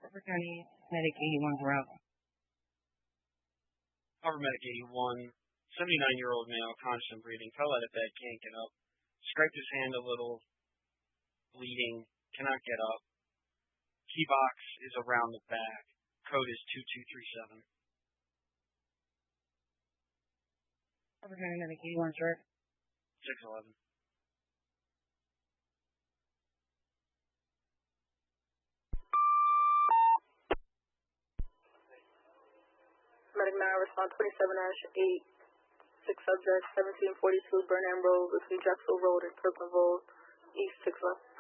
Upper County Medic 81's route. Upper Medic 81, 79-year-old male, constant breathing, fell out of bed, can't get up. Scraped his hand a little, bleeding, cannot get up. Key box is around the back. Code is 2237. Upper County Medic 81 short. 611. Medic 9, respond 27-8, 6 subjects, 1742 Burnham Road between Drexel Road and Kirkland Road, East 6 left.